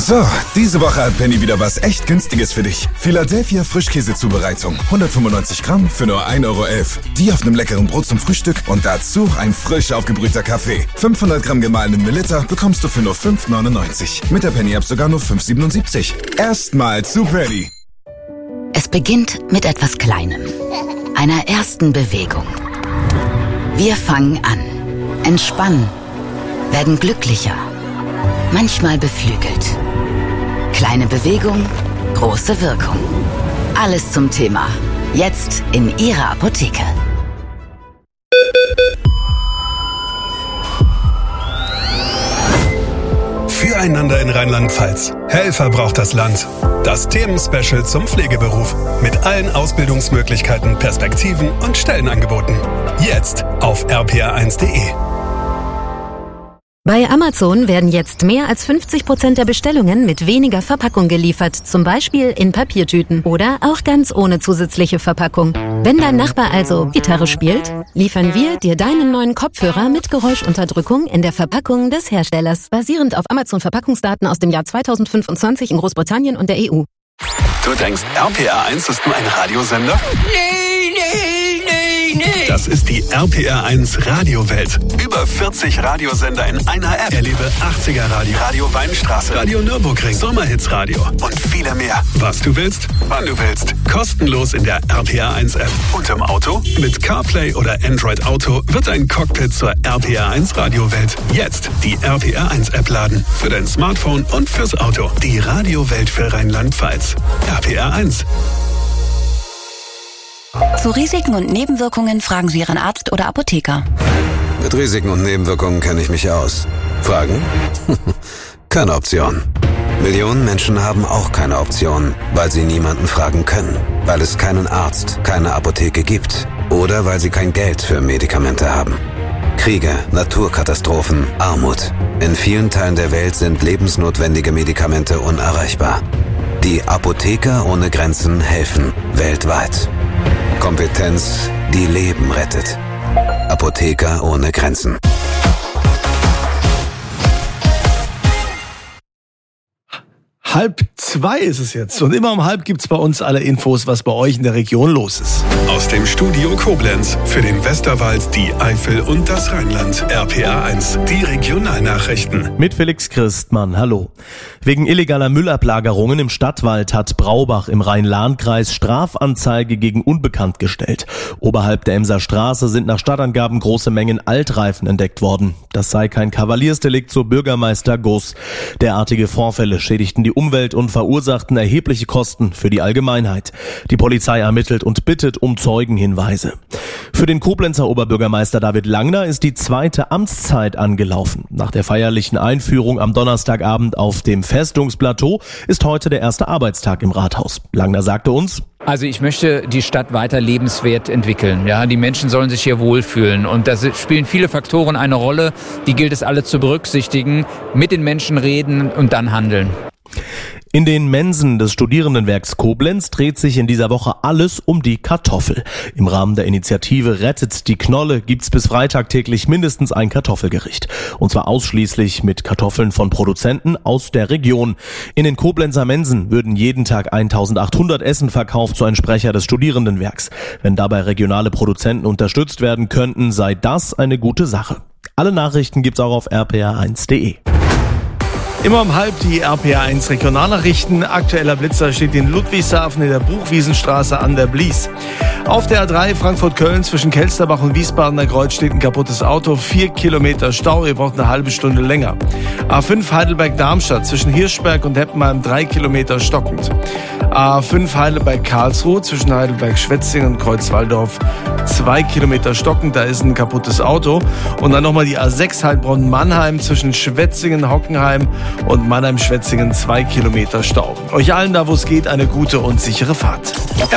So, diese Woche hat Penny wieder was echt Günstiges für dich. Philadelphia Frischkäsezubereitung. 195 Gramm für nur 1,11 Euro. Die auf einem leckeren Brot zum Frühstück und dazu ein frisch aufgebrühter Kaffee. 500 Gramm gemahlenen Melitta bekommst du für nur 5,99. Mit der Penny-App sogar nur 5,77. Erstmal zu Penny. Es beginnt mit etwas Kleinem. Einer ersten Bewegung. Wir fangen an, entspannen, werden glücklicher. Manchmal beflügelt. Kleine Bewegung, große Wirkung. Alles zum Thema. Jetzt in Ihrer Apotheke. Füreinander in Rheinland-Pfalz. Helfer braucht das Land. Das Themenspecial zum Pflegeberuf. Mit allen Ausbildungsmöglichkeiten, Perspektiven und Stellenangeboten. Jetzt auf rpa1.de. Bei Amazon werden jetzt mehr als 50% der Bestellungen mit weniger Verpackung geliefert, zum Beispiel in Papiertüten oder auch ganz ohne zusätzliche Verpackung. Wenn dein Nachbar also Gitarre spielt, liefern wir dir deinen neuen Kopfhörer mit Geräuschunterdrückung in der Verpackung des Herstellers, basierend auf Amazon-Verpackungsdaten aus dem Jahr 2025 in Großbritannien und der EU. Du denkst, RPR1 ist nur ein Radiosender? Nee. Das ist die RPR1 Radiowelt. Über 40 Radiosender in einer App. Erlebe 80er Radio, Radio Weinstraße, Radio Nürburgring, Sommerhits Radio und viele mehr. Was du willst, wann du willst. Kostenlos in der RPR1 App. Und im Auto? Mit CarPlay oder Android Auto wird ein Cockpit zur RPR1 Radiowelt. Jetzt die RPR1 App laden. Für dein Smartphone und fürs Auto. Die Radiowelt für Rheinland-Pfalz. RPR1. Zu Risiken und Nebenwirkungen fragen Sie Ihren Arzt oder Apotheker. Mit Risiken und Nebenwirkungen kenne ich mich aus. Fragen? Keine Option. Millionen Menschen haben auch keine Option, weil sie niemanden fragen können. Weil es keinen Arzt, keine Apotheke gibt. Oder weil sie kein Geld für Medikamente haben. Kriege, Naturkatastrophen, Armut. In vielen Teilen der Welt sind lebensnotwendige Medikamente unerreichbar. Die Apotheker ohne Grenzen helfen weltweit. Kompetenz, die Leben rettet. Apotheker ohne Grenzen. 1:30 ist es jetzt. Und immer um 1:30 gibt's bei uns alle Infos, was bei euch in der Region los ist. Aus dem Studio Koblenz für den Westerwald, die Eifel und das Rheinland. RPR1, die Regionalnachrichten. Mit Felix Christmann, hallo. Wegen illegaler Müllablagerungen im Stadtwald hat Braubach im Rhein-Lahn-Kreis Strafanzeige gegen Unbekannt gestellt. Oberhalb der Emser Straße sind nach Stadtangaben große Mengen Altreifen entdeckt worden. Das sei kein Kavaliersdelikt, so Bürgermeister Guss. Derartige Vorfälle schädigten die Umwelt und verursachten erhebliche Kosten für die Allgemeinheit. Die Polizei ermittelt und bittet um Zeugenhinweise. Für den Koblenzer Oberbürgermeister David Langner ist die zweite Amtszeit angelaufen. Nach der feierlichen Einführung am Donnerstagabend auf dem Festungsplateau ist heute der erste Arbeitstag im Rathaus. Langner sagte uns: Also ich möchte die Stadt weiter lebenswert entwickeln. Ja, die Menschen sollen sich hier wohlfühlen. Und da spielen viele Faktoren eine Rolle. Die gilt es alle zu berücksichtigen, mit den Menschen reden und dann handeln. In den Mensen des Studierendenwerks Koblenz dreht sich in dieser Woche alles um die Kartoffel. Im Rahmen der Initiative Rettet die Knolle gibt's bis Freitag täglich mindestens ein Kartoffelgericht. Und zwar ausschließlich mit Kartoffeln von Produzenten aus der Region. In den Koblenzer Mensen würden jeden Tag 1800 Essen verkauft, so ein Sprecher des Studierendenwerks. Wenn dabei regionale Produzenten unterstützt werden könnten, sei das eine gute Sache. Alle Nachrichten gibt's auch auf rpa1.de. Immer um 1:30 die RPR1 Regionalnachrichten. Aktueller Blitzer steht in Ludwigshafen in der Buchwiesenstraße an der Blies. Auf der A3 Frankfurt-Köln zwischen Kelsterbach und Wiesbadener Kreuz steht ein kaputtes Auto. 4 Kilometer Stau, ihr braucht eine halbe Stunde länger. A5 Heidelberg-Darmstadt zwischen Hirschberg und Heppenheim 3 Kilometer stockend. A5 Heidelberg-Karlsruhe zwischen Heidelberg-Schwetzingen und Kreuzwaldorf 2 Kilometer stockend, da ist ein kaputtes Auto. Und dann nochmal die A6 Heilbronn-Mannheim zwischen Schwetzingen, Hockenheim und Mannheim-Schwetzingen 2 Kilometer Stau. Euch allen da, wo es geht, eine gute und sichere Fahrt.